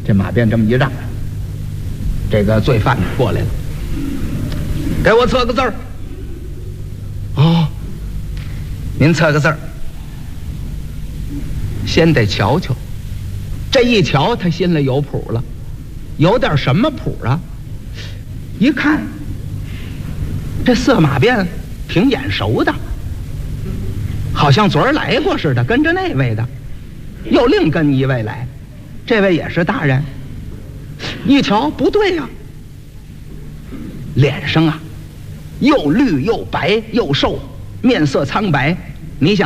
这马鞭这么一让，这个罪犯过来了，给我测个字儿。哦，您测个字儿。先得瞧瞧，这一瞧他心里有谱了，有点什么谱啊？一看这色马鞭挺眼熟的，好像昨儿来过似的，跟着那位的，又另跟一位来，这位也是大人。一瞧不对呀，脸上啊又绿又白又瘦，面色苍白，你想